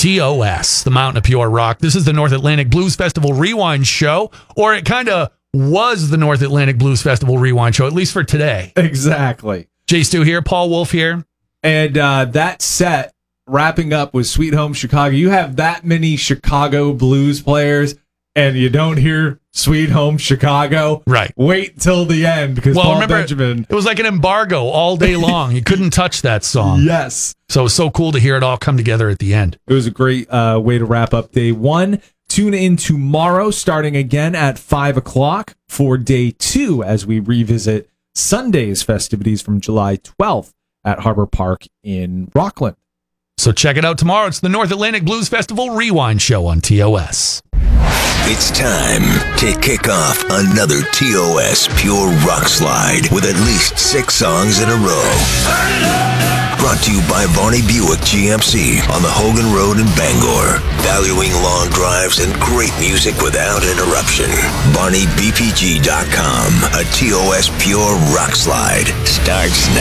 TOS, the Mountain of Pure Rock. This is the North Atlantic Blues Festival Rewind Show, or it kind of was the North Atlantic Blues Festival Rewind Show, at least for today. Exactly. Jay Stu here, Paul Wolf here. And that set, wrapping up with Sweet Home Chicago, you have that many Chicago blues players, and you don't hear Sweet Home Chicago. Right. Wait till the end, because Paul remember, Benjamin... It was like an embargo all day long. You couldn't touch that song. Yes. So it was so cool to hear it all come together at the end. It was a great way to wrap up day one. Tune in tomorrow, starting again at 5 o'clock for day two, as we revisit Sunday's festivities from July 12th at Harbor Park in Rockland. So check it out tomorrow. It's the North Atlantic Blues Festival Rewind Show on TOS. It's time to kick off another TOS Pure Rock Slide with at least 6 songs in a row. Brought to you by Varney Buick GMC on the Hogan Road in Bangor. Valuing long drives and great music without interruption. VarneyBPG.com. A TOS Pure Rock Slide starts now.